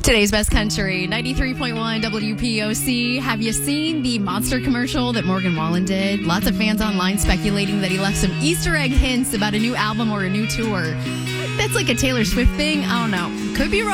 Today's Best Country, 93.1 WPOC. Have you seen the Monster commercial that Morgan Wallen did? Lots of fans online speculating that he left some Easter egg hints about a new album or a new tour. That's like a Taylor Swift thing. I don't know. Could be wrong.